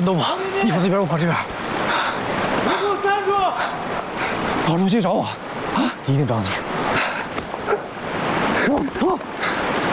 陈东宝，你往那边，我跑这边。 你给我站住！ 老陆去找我，啊，一定找你。